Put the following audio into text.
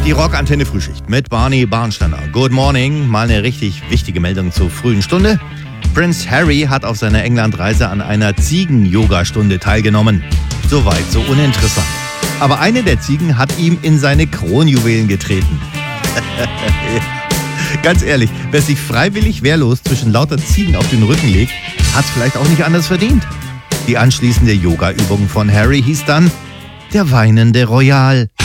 Die Rockantenne Frühschicht mit Barney Barnsteiner. Good morning, mal eine richtig wichtige Meldung zur frühen Stunde. Prince Harry hat auf seiner Englandreise an einer Ziegen-Yoga-Stunde teilgenommen. Soweit, so uninteressant. Aber eine der Ziegen hat ihm in seine Kronjuwelen getreten. Ganz ehrlich, wer sich freiwillig wehrlos zwischen lauter Ziegen auf den Rücken legt, hat's vielleicht auch nicht anders verdient. Die anschließende Yoga-Übung von Harry hieß dann der weinende Royal.